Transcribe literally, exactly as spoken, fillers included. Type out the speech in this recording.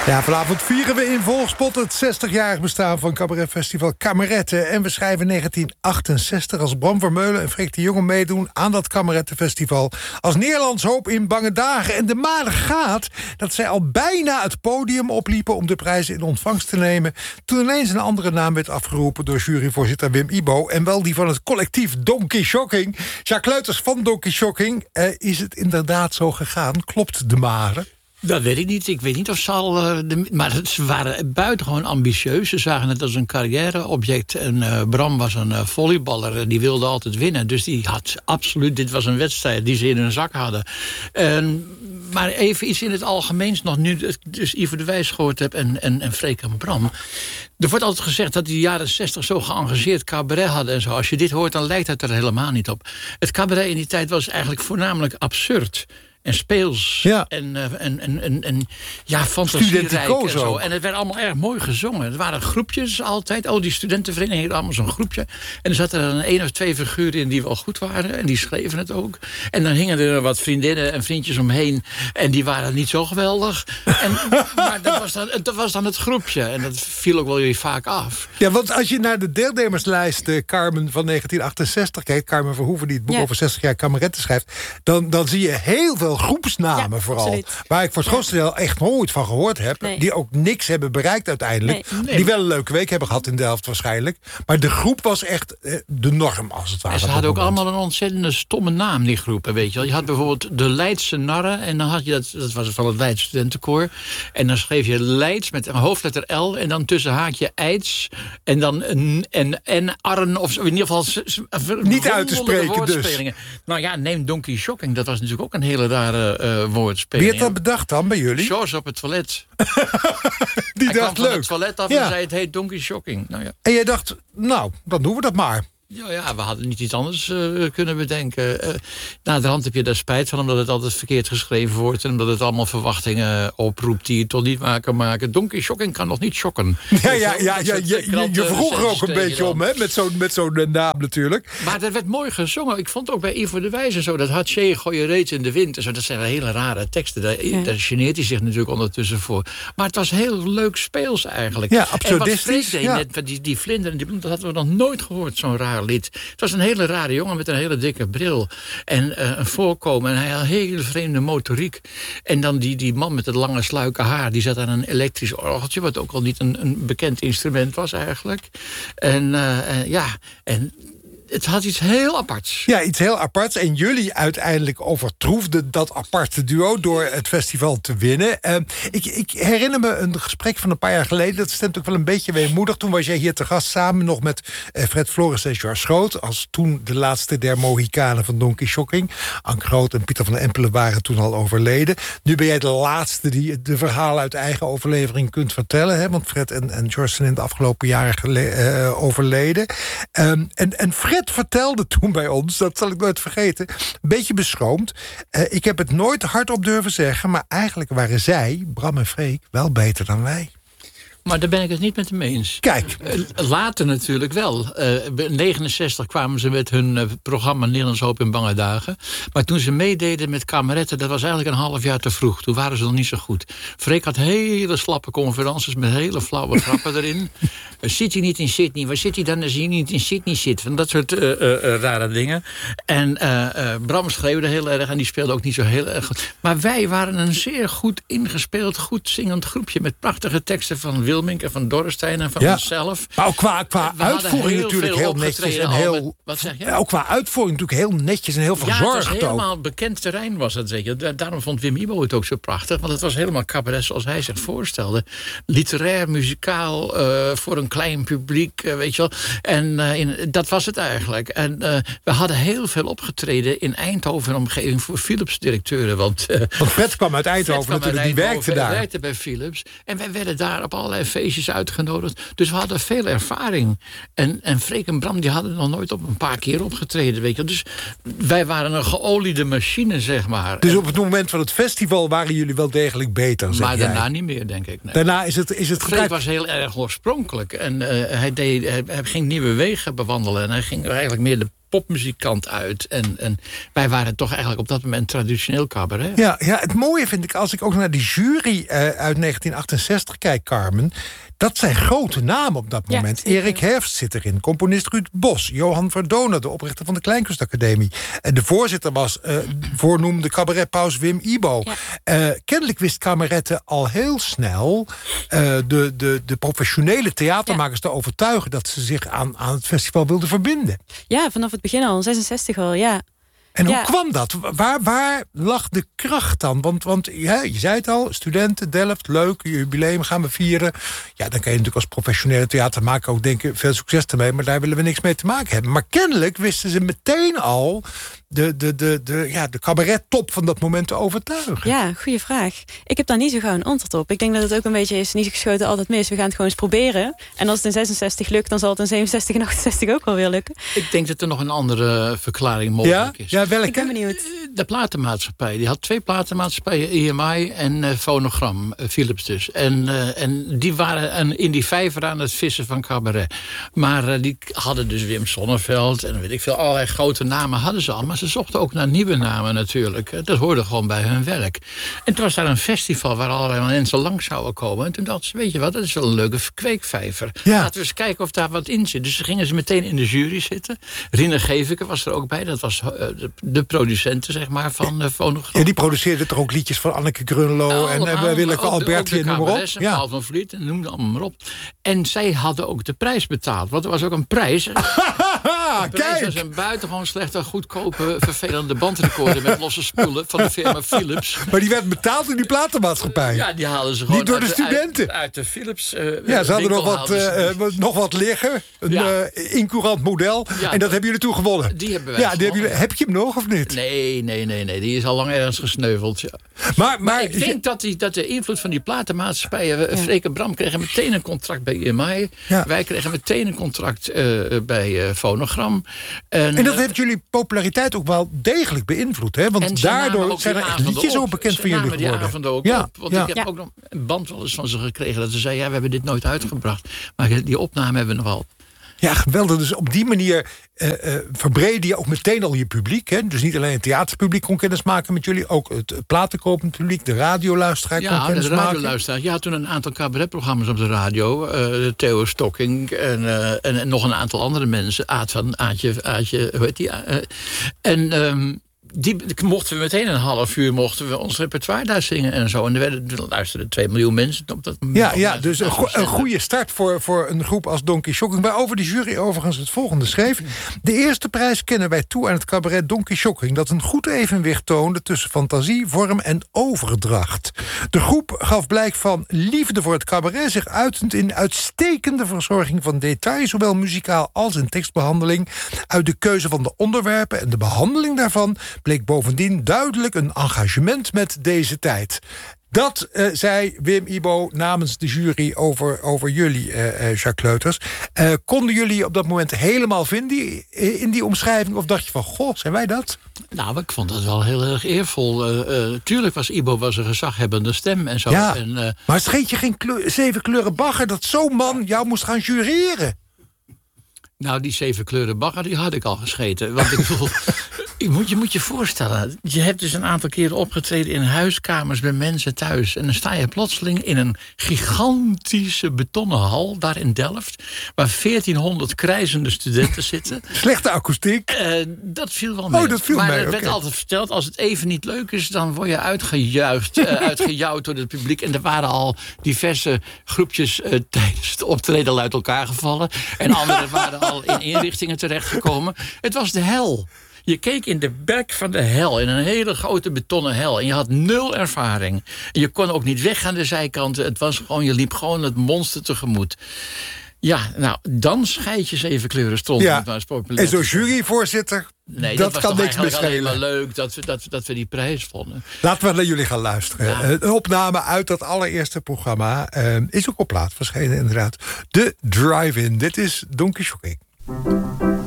Ja, vanavond vieren we in Volkspot het zestigjarig bestaan van cabaretfestival Kameretten. En we schrijven negentien achtenzestig als Bram Vermeulen en Freek de Jonge meedoen aan dat Kamerettenfestival. Als Nederlands hoop in bange dagen. En de made gaat dat zij al bijna het podium opliepen om de prijs in ontvangst te nemen, toen ineens een andere naam werd afgeroepen door juryvoorzitter Wim Ibo. En wel die van het collectief Donkey Shocking. Jacques Leuters van Donkey Shocking. Eh, is het inderdaad zo gegaan? Klopt de made? Dat weet ik niet. Ik weet niet of ze al... Uh, de, maar ze waren buitengewoon ambitieus. Ze zagen het als een carrièreobject. En uh, Bram was een uh, volleyballer en die wilde altijd winnen. Dus die had absoluut... Dit was een wedstrijd die ze in hun zak hadden. Uh, maar even iets in het algemeens nog. Nu dus Ivo de Wijs gehoord heb en, en, en Freek en Bram. Er wordt altijd gezegd dat die jaren zestig zo geëngageerd cabaret hadden en zo. Als je dit hoort, dan lijkt het er helemaal niet op. Het cabaret in die tijd was eigenlijk voornamelijk absurd. En speels. Ja. En, en, en, en, en ja, fantasierijk en zo. En het werd allemaal erg mooi gezongen. Er waren groepjes altijd. Oh, die studentenvereniging had allemaal zo'n groepje. En er zaten er een één of twee figuren in die wel goed waren. En die schreven het ook. En dan hingen er wat vriendinnen en vriendjes omheen. En die waren niet zo geweldig. En, maar dat was, dan, dat was dan het groepje. En dat viel ook wel weer vaak af. Ja, want als je naar de deelnemerslijst uh, Carmen van negentien achtenzestig kijkt, Carmen Verhoeven die het boek ja. over zestig jaar kameretten schrijft, dan, dan zie je heel veel groepsnamen ja, vooral. Absoluut. Waar ik voor het ja. grootste deel echt nooit van gehoord heb. Nee. Die ook niks hebben bereikt uiteindelijk. Nee. Nee. Die wel een leuke week hebben gehad in Delft waarschijnlijk. Maar de groep was echt eh, de norm als het ware. En ze hadden ook allemaal een ontzettende stomme naam, die groepen. Weet je wel. Je had bijvoorbeeld de Leidse Narren. En dan had je dat, dat was van het Leids studentenkoor. En dan schreef je Leids met een hoofdletter L. En dan tussen haakje Eids. En dan een en, en Arren. Of in ieder geval niet uit te spreken dus. Nou ja, neem Donkey Shocking. Dat was natuurlijk ook een hele rare Uh, woordspeling. Wie had dat bedacht dan bij jullie? George op het toilet. Die Hij dacht kwam van leuk. het toilet af ja. en zei het heet Donkey Shocking. Nou ja. En jij dacht, nou, dan doen we dat maar. Ja, ja, we hadden niet iets anders uh, kunnen bedenken. Uh, na de hand heb je daar spijt van, omdat het altijd verkeerd geschreven wordt en omdat het allemaal verwachtingen oproept die je toch niet waar kan maken. Donkey Shocking kan nog niet shocken. Ja, ja, ja, ja, je, je, je vroeg er ook een beetje om, hè, met zo'n met zo'n naam natuurlijk. Maar dat werd mooi gezongen. Ik vond ook bij Ivo de Wijs en zo, dat had Shea gooi je reeds in de wind. En zo, dat zijn hele rare teksten. Daar, ja. daar geneert hij zich natuurlijk ondertussen voor. Maar het was heel leuk speels eigenlijk. Ja, absurdistisch. En wat Freek ja. deed, net, die, die vlinder en die bloem, dat hadden we nog nooit gehoord, zo'n raar lied. Het was een hele rare jongen met een hele dikke bril. En uh, een voorkomen. En hij had een hele vreemde motoriek. En dan die, die man met het lange sluike haar. Die zat aan een elektrisch orgeltje. Wat ook al niet een, een bekend instrument was eigenlijk. En uh, uh, ja, en het had iets heel aparts. Ja, iets heel aparts. En jullie uiteindelijk overtroefden dat aparte duo door het festival te winnen. Uh, ik, ik herinner me een gesprek van een paar jaar geleden. Dat stemt ook wel een beetje weemoedig. Toen was jij hier te gast samen nog met uh, Fred Floris en George Groot. Als toen de laatste der Mohikanen van Donkey Shocking. Ank Groot en Pieter van Empelen waren toen al overleden. Nu ben jij de laatste die de verhalen uit eigen overlevering kunt vertellen. Hè? Want Fred en, en George zijn in de afgelopen jaren gele- uh, overleden. Um, en, en Fred vertelde toen bij ons, dat zal ik nooit vergeten, een beetje beschroomd. Uh, ik heb het nooit hardop durven zeggen, maar eigenlijk waren zij, Bram en Freek, wel beter dan wij. Maar daar ben ik het niet met hem eens. Kijk. Uh, later natuurlijk wel. Uh, in negenenzestig kwamen ze met hun uh, programma Nederlands Hoop in Bange Dagen. Maar toen ze meededen met Kameretten, dat was eigenlijk een half jaar te vroeg. Toen waren ze nog niet zo goed. Freek had hele slappe conferences met hele flauwe grappen erin. Uh, zit hij niet in Sydney? Waar zit hij dan als hij niet in Sydney zit? Van dat soort uh, uh, uh, rare dingen. En uh, uh, Bram schreeuwde heel erg en die speelde ook niet zo heel erg goed. Maar wij waren een zeer goed ingespeeld, goed zingend groepje met prachtige teksten van Wilmink en van Dorrestein en van ja. onszelf. Maar ook qua, qua uitvoering natuurlijk heel netjes en heel. Met, wat zeg je? Ook qua uitvoering natuurlijk heel netjes en heel verzorgd. Ja, het was helemaal ook. Bekend terrein was het zeker. Daarom vond Wim Ibo het ook zo prachtig, want het was helemaal cabaret zoals hij zich voorstelde. Literair, muzikaal, uh, voor een klein publiek, uh, weet je wel. En uh, in, dat was het eigenlijk. En uh, we hadden heel veel opgetreden in Eindhoven en omgeving voor Philips-directeuren. Want, uh, want Fred kwam uit Eindhoven kwam natuurlijk, uit die Eindhoven, werkte daar. Die werkte bij Philips. En wij werden daar op allerlei feestjes uitgenodigd. Dus we hadden veel ervaring. En, en Freek en Bram die hadden nog nooit op een paar keer opgetreden. Weet je. Dus wij waren een geoliede machine, zeg maar. Dus en, op het moment van het festival waren jullie wel degelijk beter, zeg Maar jij. daarna niet meer, denk ik. Nee. Daarna is het, is het Freek was heel erg oorspronkelijk. En uh, hij, deed, hij, hij ging nieuwe wegen bewandelen. En hij ging eigenlijk meer de popmuzikant uit. En, en wij waren toch eigenlijk op dat moment traditioneel cabaret. Ja, ja, het mooie vind ik, als ik ook naar die jury uh, uit negentien achtenzestig kijk, Carmen, dat zijn grote namen op dat moment. Ja, Erik Herfst zit erin, componist Ruud Bos, Johan Verdonen, de oprichter van de Kleinkunstacademie. En de voorzitter was uh, voornoemde cabaretpaus Wim Ibo. Ja. Uh, kennelijk wist Kameretten al heel snel uh, de, de, de professionele theatermakers ja. te overtuigen dat ze zich aan, aan het festival wilden verbinden. Ja, vanaf het begin al, zesenzestig al, ja. En hoe ja. kwam dat? Waar, waar lag de kracht dan? Want, want ja, je zei het al, studenten, Delft, leuk, je jubileum gaan we vieren. Ja, dan kan je natuurlijk als professionele theatermaker ook denken, veel succes ermee, maar daar willen we niks mee te maken hebben. Maar kennelijk wisten ze meteen al de, de, de, de, ja, de cabaret-top van dat moment te overtuigen. Ja, goede vraag. Ik heb daar niet zo gauw een antwoord op. Ik denk dat het ook een beetje is, niet geschoten altijd mis. We gaan het gewoon eens proberen. En als het in zesenzestig lukt, dan zal het in zevenenzestig en achtenzestig ook wel weer lukken. Ik denk dat er nog een andere verklaring mogelijk ja? is. Ja, welke? Ik ben benieuwd. De platenmaatschappij. Die had twee platenmaatschappijen, E M I en uh, Phonogram, uh, Philips dus. En, uh, en die waren een, in die vijver aan het vissen van cabaret. Maar uh, die hadden dus Wim Sonneveld en weet ik veel, allerlei grote namen hadden ze al. Maar ze zochten ook naar nieuwe namen natuurlijk. Dat hoorde gewoon bij hun werk. En toen was daar een festival waar allerlei mensen langs zouden komen. En toen dachten ze, weet je wat, dat is wel een leuke kweekvijver. Ja. Laten we eens kijken of daar wat in zit. Dus gingen ze meteen in de jury zitten. Rine Geveke was er ook bij. Dat was uh, de, de producenten, zeg maar, van uh, Phonogram. Ja, die produceerde toch ook liedjes van Anneke Grunlo nou, en uh, Willeke Alberti en noem maar op. En ja. Paul van Vliet en noem het allemaal maar op. En zij hadden ook de prijs betaald. Want er was ook een prijs. De prijs Kijk. was een buitengewoon slechte, goedkope, vervelende bandrecorder met losse spoelen van de firma Philips. Maar die werd betaald in die platenmaatschappij. Ja, die halen ze gewoon niet door de uit, studenten. Uit, uit de Philips uh, Ja, ze hadden nog wat, ze... uh, nog wat liggen. Een ja. uh, incourant model. Ja, en dat hebben jullie toen gewonnen. Die hebben wij ja, die hebben jullie, heb je hem nog of niet? Nee, nee, nee, nee. Die is al lang ergens gesneuveld. Ja. Maar, maar, maar ik denk dat, die, dat de invloed van die platenmaatschappijen... Ja. Freek en Bram kregen meteen een contract bij E M I. Ja. Wij kregen meteen een contract uh, bij uh, Phonogram. En, en dat heeft jullie populariteit ook wel degelijk beïnvloed. Hè? Want daardoor zijn er echt liedjes ook bekend van jullie geworden. Die avonden ook ja. op. Want ja. ik heb ja. ook nog een band wel eens van ze gekregen... dat ze zeiden, ja, we hebben dit nooit uitgebracht. Maar die opname hebben we nog wel. Ja, geweldig. Dus op die manier uh, uh, verbreden je ook meteen al je publiek. Hè? Dus niet alleen het theaterpubliek kon kennis maken met jullie... ook het platenkopend publiek, de radioluisteraar kon ja, kennis de maken. radioluisteraar. Je had toen een aantal cabaretprogramma's op de radio. Uh, Theo Stocking en, uh, en, en nog een aantal andere mensen. Aad van Aadje, Aadje hoe heet die? Uh, en... Um, Die mochten we meteen een half uur mochten we ons repertoire daar zingen en zo. En er werden, er luisterden twee miljoen mensen op dat moment. Ja, ja, dus een, go- een goede start voor, voor een groep als Donkey Shocking. Waarover de jury overigens het volgende schreef. De eerste prijs kennen wij toe aan het cabaret Donkey Shocking... dat een goed evenwicht toonde tussen fantasie, vorm en overdracht. De groep gaf blijk van liefde voor het cabaret... zich uitend in uitstekende verzorging van details... zowel muzikaal als in tekstbehandeling. Uit de keuze van de onderwerpen en de behandeling daarvan... bleek bovendien duidelijk een engagement met deze tijd. Dat uh, zei Wim Ibo namens de jury over, over jullie, uh, uh, Jacques Kleuters. Uh, konden jullie op dat moment helemaal vinden in die omschrijving? Of dacht je van, goh, zijn wij dat? Nou, ik vond dat wel heel erg eervol. Uh, uh, tuurlijk was Ibo was een gezaghebbende stem en zo. Ja, en, uh, maar het scheet je geen kleur, zeven kleuren bagger... dat zo'n man jou moest gaan jureren. Nou, die zeven kleuren bagger, die had ik al gescheten. Want ik bedoel... Je moet, je moet je voorstellen, je hebt dus een aantal keren opgetreden... in huiskamers bij mensen thuis. En dan sta je plotseling in een gigantische betonnen hal... daar in Delft, waar veertienhonderd krijzende studenten zitten. Slechte akoestiek. Uh, dat viel wel mee. Oh, dat viel maar mee, er werd okay. altijd verteld, als het even niet leuk is... dan word je uitgejuicht, uh, uitgejouwd door het publiek. En er waren al diverse groepjes uh, tijdens het optreden uit elkaar gevallen. En anderen waren al in inrichtingen terechtgekomen. Het was de hel. Je keek in de bek van de hel, in een hele grote betonnen hel. En je had nul ervaring. En je kon ook niet weg aan de zijkanten. Het was gewoon, je liep gewoon het monster tegemoet. Ja, nou, dan scheid je zeven kleuren stront. Ja. En zo'n juryvoorzitter, nee, dat, dat kan niks meer schelen. Het was alleen maar leuk dat we, dat, dat we die prijs vonden. Laten we naar jullie gaan luisteren. Ja. Een opname uit dat allereerste programma. Uh, is ook op plaat verschenen inderdaad. De Drive-In. Dit is Donkey Shocking.